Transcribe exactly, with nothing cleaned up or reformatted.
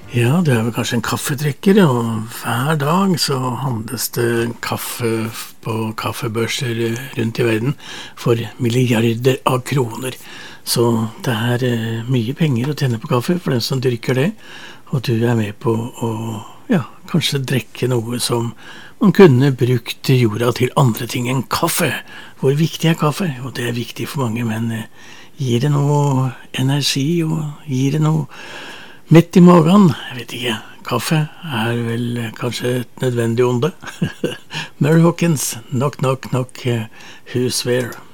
Ja, du er vel kanskje en kaffedrikker, og hver dag så handles det kaffe på kaffebørser rundt i verden for milliarder av kroner. Så det er eh, mye penger å tjene på kaffe for den som dyrker det, og du er med på å ja, kanskje drikke noe som man kunne brukt jorda til andre ting enn kaffe. Hvor viktig er kaffe? Og det er viktig for mange, men eh, gir det noe energi, og gir det noe midt i magen? Jeg vet ikke. Kaffe er vel kanskje et nødvendig onde. Mary Hawkins, knock, knock, knock, who's there?